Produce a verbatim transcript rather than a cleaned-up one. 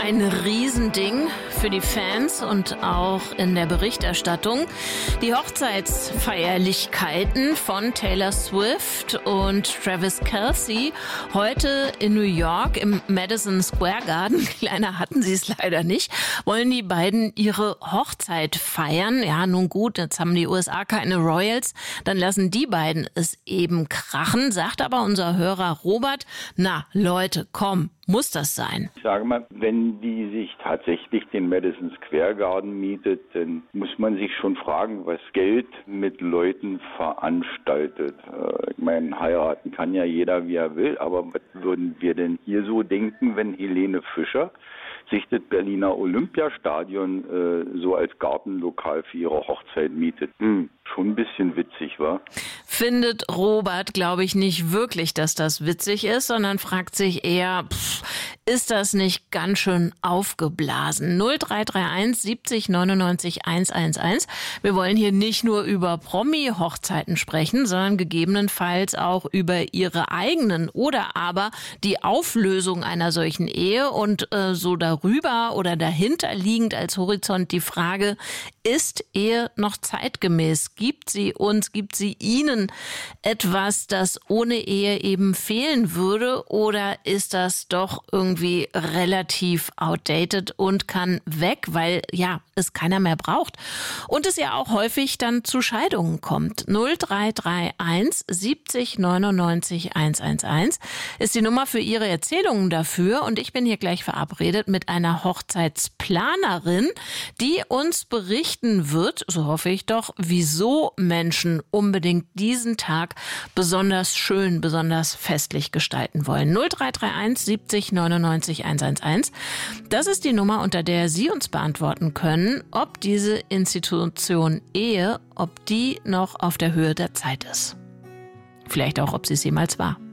Ein Riesending für die Fans und auch in der Berichterstattung. Die Hochzeitsfeierlichkeiten von Taylor Swift und Travis Kelce heute in New York im Madison Square Garden. Kleiner hatten sie es leider nicht. Wollen die beiden ihre Hochzeit feiern? Ja, nun gut, jetzt haben die U S A keine Royals. Dann lassen die beiden es eben krachen. Sagt aber unser Hörer Robert, na Leute, komm, muss das sein? Ich sage mal, wenn die sich tatsächlich den Madison Square Garden mietet, dann muss man sich schon fragen, was Geld mit Leuten veranstaltet. Ich meine, heiraten kann ja jeder, wie er will, aber was würden wir denn hier so denken, wenn Helene Fischer sich das Berliner Olympiastadion äh, so als Gartenlokal für ihre Hochzeit mietet? Hm, schon ein bisschen witzig, wa? Findet Robert, glaube ich, nicht wirklich, dass das witzig ist, sondern fragt sich eher, pff, ist das nicht ganz schön aufgeblasen? null drei drei eins siebzig neunundneunzig hundertelf. Wir wollen hier nicht nur über Promi-Hochzeiten sprechen, sondern gegebenenfalls auch über ihre eigenen oder aber die Auflösung einer solchen Ehe und äh, so darüber oder dahinter liegend als Horizont die Frage, ist Ehe noch zeitgemäß? Gibt sie uns, gibt sie Ihnen etwas, das ohne Ehe eben fehlen würde? Oder ist das doch irgendwie relativ outdated und kann weg, weil ja, es keiner mehr braucht? Und es ja auch häufig dann zu Scheidungen kommt. null drei drei eins siebzig neunundneunzig hundertelf ist die Nummer für Ihre Erzählungen dafür. Und ich bin hier gleich verabredet mit einer Hochzeitsplanerin, die uns berichten wird, so hoffe ich doch, wieso Menschen unbedingt diesen Tag besonders schön, besonders festlich gestalten wollen. null drei drei eins siebzig neunundneunzig hundertelf. Das ist die Nummer, unter der Sie uns beantworten können, ob diese Institution Ehe, ob die noch auf der Höhe der Zeit ist. Vielleicht auch, ob sie es jemals war.